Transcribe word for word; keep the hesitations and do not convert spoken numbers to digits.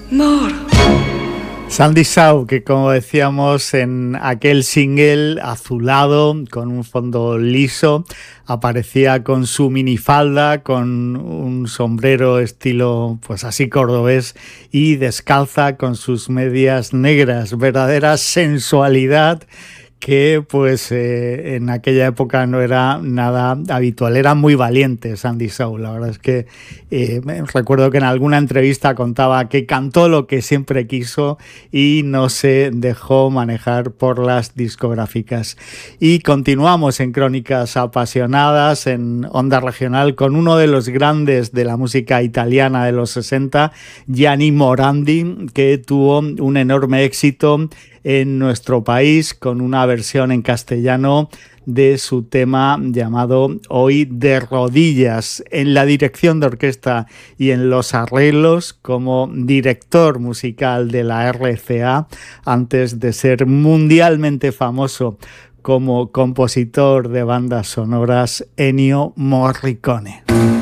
More. Sandy Shaw, que como decíamos en aquel single azulado con un fondo liso, aparecía con su minifalda, con un sombrero estilo pues así cordobés y descalza con sus medias negras, verdadera sensualidad que pues eh, en aquella época no era nada habitual, era muy valiente Sandy Shaw. La verdad es que eh, recuerdo que en alguna entrevista contaba que cantó lo que siempre quiso y no se dejó manejar por las discográficas. Y continuamos en Crónicas Apasionadas en Onda Regional con uno de los grandes de la música italiana de los sesenta, Gianni Morandi, que tuvo un enorme éxito en nuestro país con una versión en castellano de su tema llamado Hoy de rodillas. En la dirección de orquesta y en los arreglos como director musical de la R C A, antes de ser mundialmente famoso como compositor de bandas sonoras, Ennio Morricone.